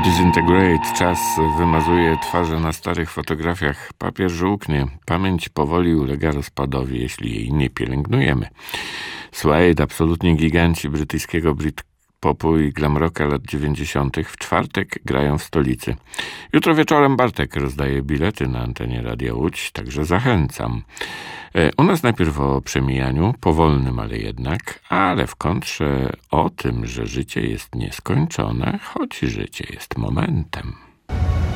Disintegrate. Czas wymazuje twarze na starych fotografiach. Papier żółknie. Pamięć powoli ulega rozpadowi, jeśli jej nie pielęgnujemy. Suede, absolutnie giganci brytyjskiego Britpopu i glam rocka lat 90. w czwartek grają w stolicy. Jutro wieczorem Bartek rozdaje bilety na antenie Radia Łódź, także zachęcam. U nas najpierw o przemijaniu, powolnym, ale w kontrze o tym, że życie jest nieskończone, choć życie jest momentem.